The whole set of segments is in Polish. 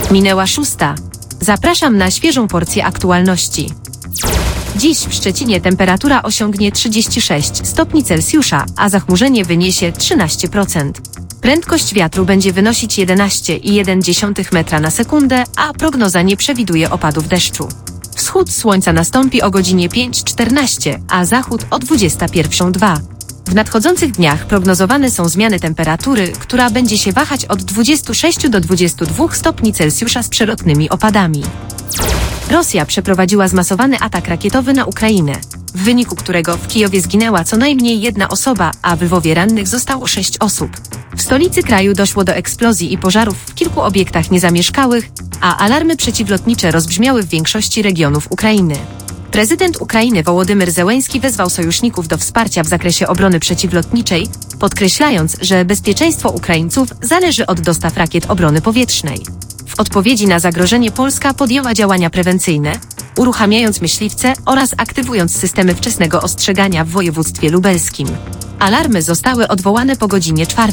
Minęła 6. Zapraszam na świeżą porcję aktualności. Dziś w Szczecinie temperatura osiągnie 36 stopni Celsjusza, a zachmurzenie wyniesie 13%. Prędkość wiatru będzie wynosić 11,1 metra na sekundę, a prognoza nie przewiduje opadów deszczu. Wschód słońca nastąpi o godzinie 5:14, a zachód o 21:02. W nadchodzących dniach prognozowane są zmiany temperatury, która będzie się wahać od 26 do 22 stopni Celsjusza z przelotnymi opadami. Rosja przeprowadziła zmasowany atak rakietowy na Ukrainę, w wyniku którego w Kijowie zginęła co najmniej 1 osoba, a w Lwowie rannych zostało 6 osób. W stolicy kraju doszło do eksplozji i pożarów w kilku obiektach niezamieszkałych, a alarmy przeciwlotnicze rozbrzmiały w większości regionów Ukrainy. Prezydent Ukrainy Wołodymyr Zełenski wezwał sojuszników do wsparcia w zakresie obrony przeciwlotniczej, podkreślając, że bezpieczeństwo Ukraińców zależy od dostaw rakiet obrony powietrznej. W odpowiedzi na zagrożenie Polska podjęła działania prewencyjne, uruchamiając myśliwce oraz aktywując systemy wczesnego ostrzegania w województwie lubelskim. Alarmy zostały odwołane po godzinie 4.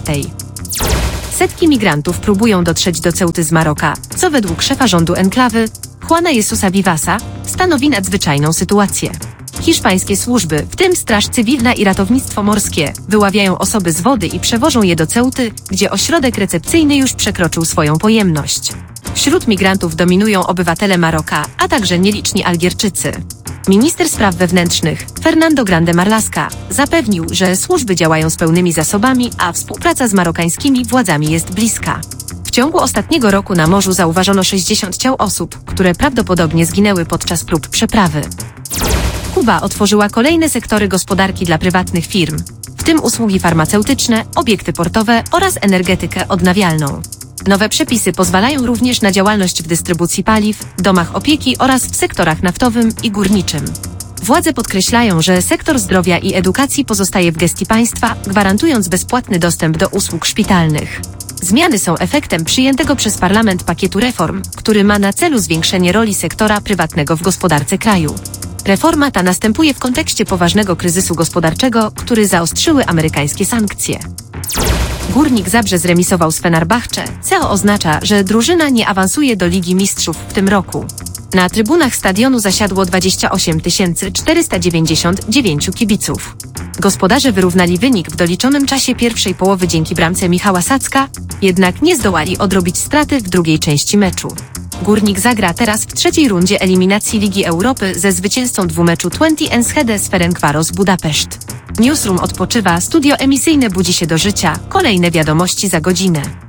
Setki migrantów próbują dotrzeć do Ceuty z Maroka, co według szefa rządu enklawy, Juana Jesusa Vivasa, stanowi nadzwyczajną sytuację. Hiszpańskie służby, w tym Straż Cywilna i Ratownictwo Morskie, wyławiają osoby z wody i przewożą je do Ceuty, gdzie ośrodek recepcyjny już przekroczył swoją pojemność. Wśród migrantów dominują obywatele Maroka, a także nieliczni Algierczycy. Minister spraw wewnętrznych, Fernando Grande Marlaska, zapewnił, że służby działają z pełnymi zasobami, a współpraca z marokańskimi władzami jest bliska. W ciągu ostatniego roku na morzu zauważono 60 ciał osób, które prawdopodobnie zginęły podczas prób przeprawy. Kuba otworzyła kolejne sektory gospodarki dla prywatnych firm, w tym usługi farmaceutyczne, obiekty portowe oraz energetykę odnawialną. Nowe przepisy pozwalają również na działalność w dystrybucji paliw, domach opieki oraz w sektorach naftowym i górniczym. Władze podkreślają, że sektor zdrowia i edukacji pozostaje w gestii państwa, gwarantując bezpłatny dostęp do usług szpitalnych. Zmiany są efektem przyjętego przez parlament pakietu reform, który ma na celu zwiększenie roli sektora prywatnego w gospodarce kraju. Reforma ta następuje w kontekście poważnego kryzysu gospodarczego, który zaostrzyły amerykańskie sankcje. Górnik Zabrze zremisował z Fenerbahce, co oznacza, że drużyna nie awansuje do Ligi Mistrzów w tym roku. Na trybunach stadionu zasiadło 28 499 kibiców. Gospodarze wyrównali wynik w doliczonym czasie pierwszej połowy dzięki bramce Michała Sacka, jednak nie zdołali odrobić straty w drugiej części meczu. Górnik zagra teraz w trzeciej rundzie eliminacji Ligi Europy ze zwycięzcą dwumeczu Twente Enschede z Ferencváros Budapeszt. Newsroom odpoczywa, studio emisyjne budzi się do życia, kolejne wiadomości za godzinę.